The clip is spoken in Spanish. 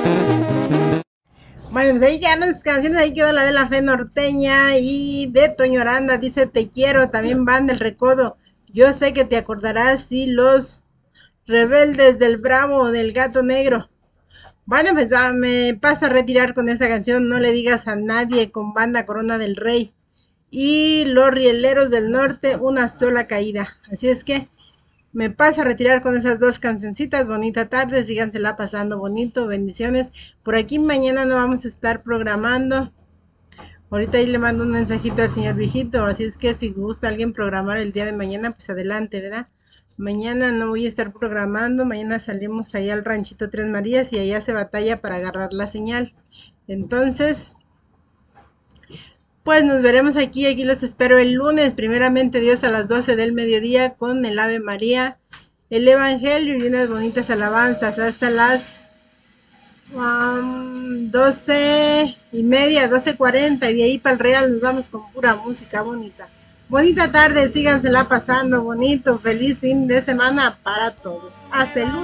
Bueno, pues ahí quedan las canciones, ahí quedó la de la Fe Norteña y de Toño Aranda, dice Te quiero, también van del Recodo. Yo sé que te acordarás, sí, los rebeldes del Bravo, del Gato Negro. Bueno, pues me paso a retirar con esa canción, no le digas a nadie, con banda Corona del Rey. Y los Rieleros del Norte, una sola caída. Así es que me paso a retirar con esas dos cancioncitas. Bonita tarde, sígansela pasando bonito, bendiciones. Por aquí mañana no vamos a estar programando. Ahorita ahí le mando un mensajito al señor viejito, así es que si gusta alguien programar el día de mañana, pues adelante, ¿verdad? Mañana no voy a estar programando, mañana salimos allá al ranchito Tres Marías y allá se batalla para agarrar la señal. Entonces, pues nos veremos aquí los espero el lunes, primeramente Dios a las 12 del mediodía con el Ave María, el Evangelio y unas bonitas alabanzas hasta las 12:30, 12:40 y de ahí para el Real nos vamos con pura música bonita. Bonita tarde, sígansela pasando bonito, feliz fin de semana para todos. Hasta el lunes.